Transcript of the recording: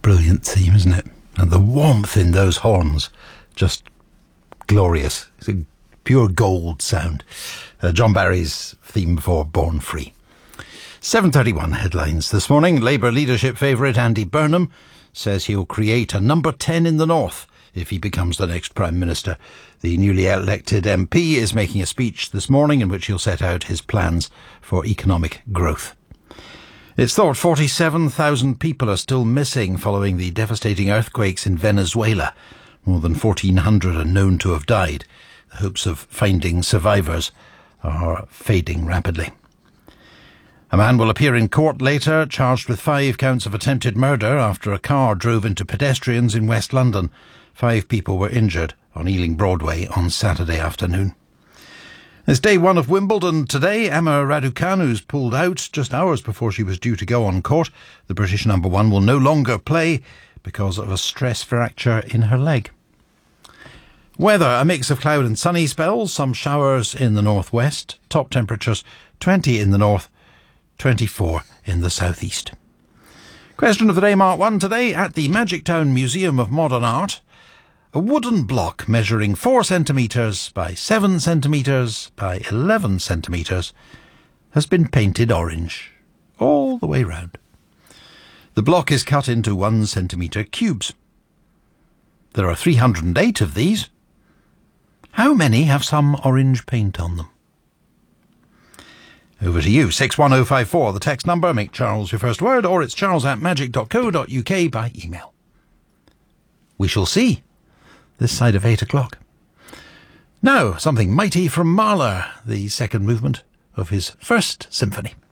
brilliant theme, isn't it? And the warmth in those horns, just glorious. It's a pure gold sound. John Barry's theme for Born Free. 7:31 headlines this morning. Labour leadership favourite Andy Burnham says he'll create a number 10 in the north if he becomes the next Prime Minister. The newly elected MP is making a speech this morning in which he'll set out his plans for economic growth. It's thought 47,000 people are still missing following the devastating earthquakes in Venezuela. More than 1,400 are known to have died. The hopes of finding survivors are fading rapidly. A man will appear in court later, charged with 5 counts of attempted murder after a car drove into pedestrians in West London. 5 people were injured on Ealing Broadway on Saturday afternoon. It's day 1 of Wimbledon today. Emma Raducanu's pulled out just hours before she was due to go on court. The British number 1 will no longer play because of a stress fracture in her leg. Weather, a mix of cloud and sunny spells, some showers in the northwest. Top temperatures 20 in the north, 24 in the southeast. Question of the day, Mark 1 today. At the Magic Town Museum of Modern Art, a wooden block measuring 4 centimetres by 7 centimetres by 11 centimetres has been painted orange all the way round. The block is cut into 1 centimetre cubes. There are 308 of these. How many have some orange paint on them? Over to you. 61054, the text number. Make Charles your first word, or it's charles@magic.co.uk by email. We shall see this side of 8 o'clock. Now, something mighty from Mahler, the second movement of his first symphony.